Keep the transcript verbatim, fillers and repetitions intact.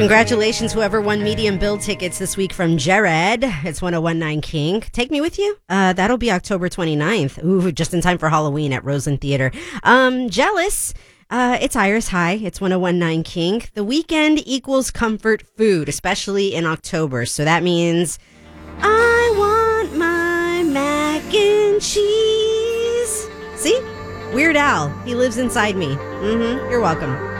Congratulations, whoever won medium bill tickets this week from Jared. It's one oh one nine King. Take me with you? Uh, that'll be October twenty-ninth. Ooh, just in time for Halloween at Roseland Theater. Um, jealous. Uh, it's Iris. Hi. It's one oh one nine King. The weekend equals comfort food, especially in October. So that means I want my mac and cheese. See? Weird Al. He lives inside me. Mm-hmm. You're welcome.